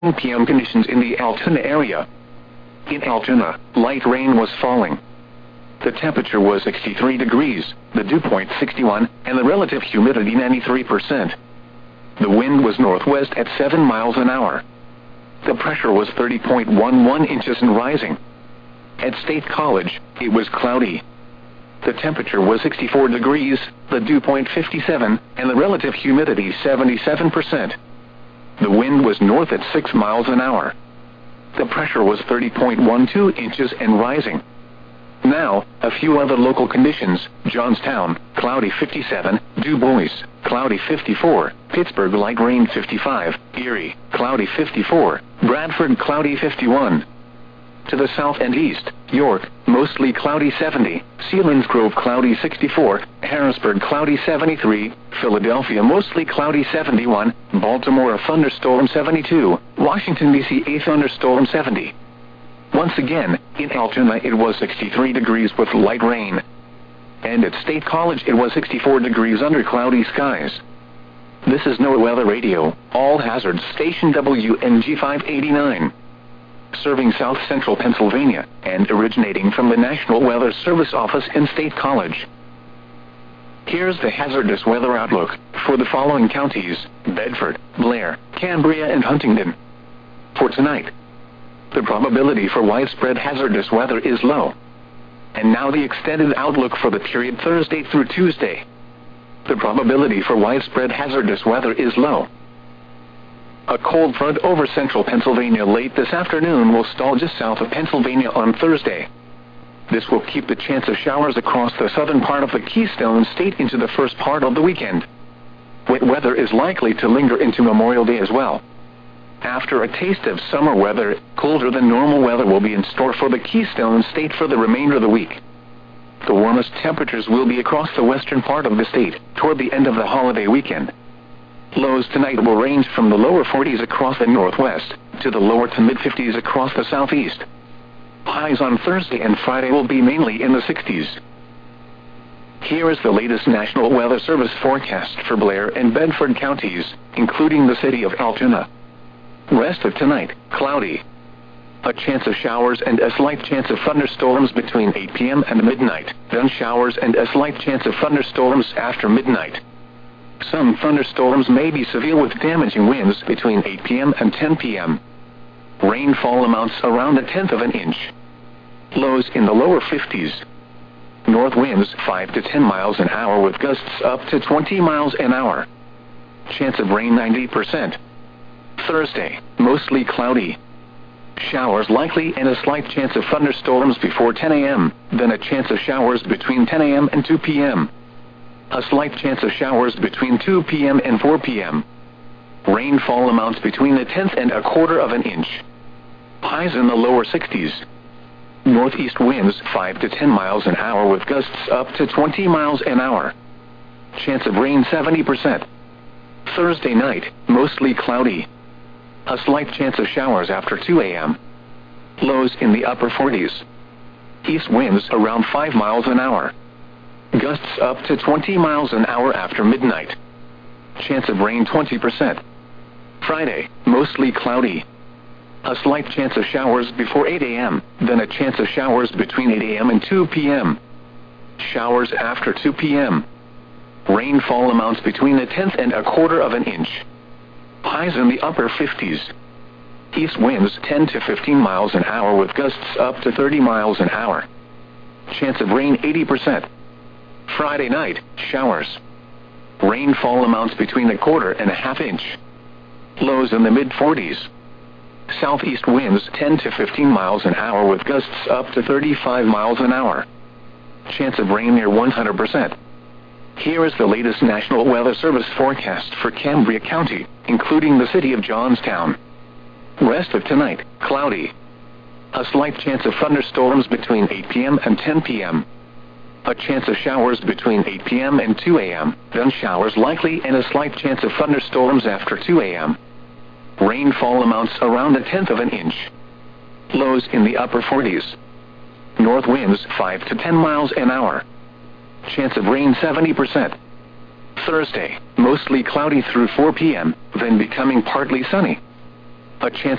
p.m. conditions in the Altoona area. In Altoona, light rain was falling. The temperature was 63 degrees, the dew point 61, and the relative humidity 93%. The wind was northwest at 7 miles an hour. The pressure was 30.11 inches and rising. At State College, it was cloudy. The temperature was 64 degrees, the dew point 57, and the relative humidity 77%. The wind was north at 6 miles an hour. The pressure was 30.12 inches and rising. Now, a few other local conditions: Johnstown, cloudy 57, Du Bois, cloudy 54, Pittsburgh, light rain 55, Erie, cloudy 54, Bradford, cloudy 51. To the south and east, York, mostly cloudy 70, Selinsgrove, cloudy 64, Harrisburg, cloudy 73, Philadelphia, mostly cloudy 71, Baltimore, a thunderstorm 72, Washington, D.C., a thunderstorm 70. Once again, in Altoona it was 63 degrees with light rain. And at State College it was 64 degrees under cloudy skies. This is NOAA Weather Radio, all hazards station WNG 589. Serving South Central Pennsylvania, and originating from the National Weather Service office in State College. Here's the hazardous weather outlook for the following counties: Bedford, Blair, Cambria, and Huntingdon. For tonight, the probability for widespread hazardous weather is low. And now the extended outlook for the period Thursday through Tuesday. The probability for widespread hazardous weather is low. A cold front over central Pennsylvania late this afternoon will stall just south of Pennsylvania on Thursday. This will keep the chance of showers across the southern part of the Keystone State into the first part of the weekend. Wet weather is likely to linger into Memorial Day as well. After a taste of summer weather, colder than normal weather will be in store for the Keystone State for the remainder of the week. The warmest temperatures will be across the western part of the state toward the end of the holiday weekend. Lows tonight will range from the lower 40s across the northwest to the lower to mid-50s across the southeast. Highs on Thursday and Friday will be mainly in the 60s. Here is the latest National Weather Service forecast for Blair and Bedford counties, including the city of Altoona. Rest of tonight, cloudy. A chance of showers and a slight chance of thunderstorms between 8 p.m. and midnight, then showers and a slight chance of thunderstorms after midnight. Some thunderstorms may be severe with damaging winds between 8 p.m. and 10 p.m. Rainfall amounts around 1/10 of an inch. Lows in the lower 50s. North winds 5 to 10 miles an hour with gusts up to 20 miles an hour. Chance of rain 90%. Thursday, mostly cloudy. Showers likely and a slight chance of thunderstorms before 10 a.m., then a chance of showers between 10 a.m. and 2 p.m. A slight chance of showers between 2 p.m. and 4 p.m. Rainfall amounts between 1/10 and 1/4 of an inch. Highs in the lower 60s. Northeast winds 5 to 10 miles an hour with gusts up to 20 miles an hour. Chance of rain 70%. Thursday night, mostly cloudy. A slight chance of showers after 2 a.m. Lows in the upper 40s. East winds around 5 miles an hour. Gusts up to 20 miles an hour after midnight. Chance of rain 20%. Friday, mostly cloudy. A slight chance of showers before 8 a.m., then a chance of showers between 8 a.m. and 2 p.m. Showers after 2 p.m. Rainfall amounts between 1/10 and 1/4 of an inch. Highs in the upper 50s. East winds 10 to 15 miles an hour with gusts up to 30 miles an hour. Chance of rain 80%. Friday night, showers. Rainfall amounts between 1/4 and 1/2 inch. Lows in the mid-40s. Southeast winds 10 to 15 miles an hour with gusts up to 35 miles an hour. Chance of rain near 100%. Here is the latest National Weather Service forecast for Cambria County, including the city of Johnstown. Rest of tonight, cloudy. A slight chance of thunderstorms between 8 p.m. and 10 p.m. A chance of showers between 8 p.m. and 2 a.m., then showers likely and a slight chance of thunderstorms after 2 a.m. Rainfall amounts around 1/10 of an inch. Lows in the upper 40s. North winds 5 to 10 miles an hour. Chance of rain 70%. Thursday, mostly cloudy through 4 p.m., then becoming partly sunny. A chance